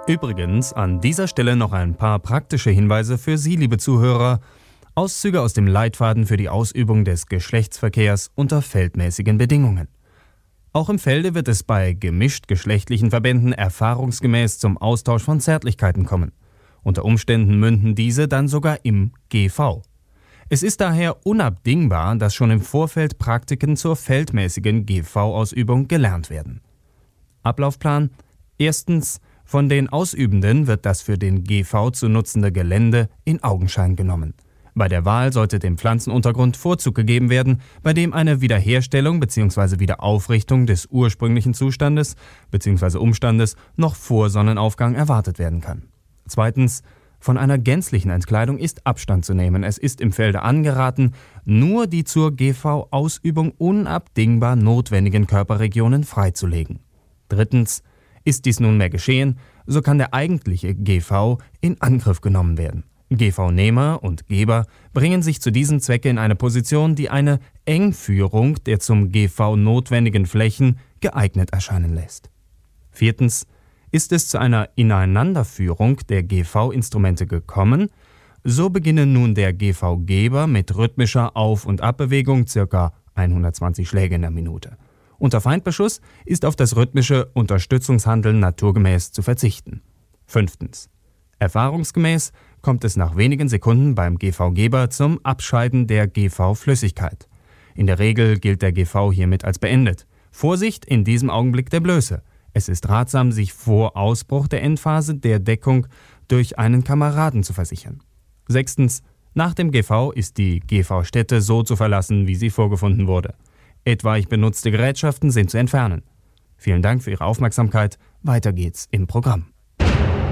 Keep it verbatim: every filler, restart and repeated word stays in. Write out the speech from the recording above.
Übrigens an dieser Stelle noch ein paar praktische Hinweise für Sie, liebe Zuhörer. Auszüge aus dem Leitfaden für die Ausübung des Geschlechtsverkehrs unter feldmäßigen Bedingungen. Auch im Felde wird es bei gemischt-geschlechtlichen Verbänden erfahrungsgemäß zum Austausch von Zärtlichkeiten kommen. Unter Umständen münden diese dann sogar im G V. Es ist daher unabdingbar, dass schon im Vorfeld Praktiken zur feldmäßigen G V-Ausübung gelernt werden. Ablaufplan: Erstens: Von den Ausübenden wird das für den G V zu nutzende Gelände in Augenschein genommen. Bei der Wahl sollte dem Pflanzenuntergrund Vorzug gegeben werden, bei dem eine Wiederherstellung bzw. Wiederaufrichtung des ursprünglichen Zustandes bzw. Umstandes noch vor Sonnenaufgang erwartet werden kann. Zweitens: Von einer gänzlichen Entkleidung ist Abstand zu nehmen. Es ist im Felde angeraten, nur die zur G V-Ausübung unabdingbar notwendigen Körperregionen freizulegen. Drittens: Ist dies nunmehr geschehen, so kann der eigentliche G V in Angriff genommen werden. G V-Nehmer und Geber bringen sich zu diesem Zwecke in eine Position, die eine Engführung der zum G V notwendigen Flächen geeignet erscheinen lässt. Viertens: Ist es zu einer Ineinanderführung der G V-Instrumente gekommen, so beginne nun der G V-Geber mit rhythmischer Auf- und Abbewegung ca. hundertzwanzig Schläge in der Minute. Unter Feindbeschuss ist auf das rhythmische Unterstützungshandeln naturgemäß zu verzichten. Fünftens: Erfahrungsgemäß kommt es nach wenigen Sekunden beim G V-Geber zum Abscheiden der G V-Flüssigkeit. In der Regel gilt der G V hiermit als beendet. Vorsicht in diesem Augenblick der Blöße. Es ist ratsam, sich vor Ausbruch der Endphase der Deckung durch einen Kameraden zu versichern. Sechstens: Nach dem G V ist die G V-Stätte so zu verlassen, wie sie vorgefunden wurde. Etwaig benutzte Gerätschaften sind zu entfernen. Vielen Dank für Ihre Aufmerksamkeit. Weiter geht's im Programm.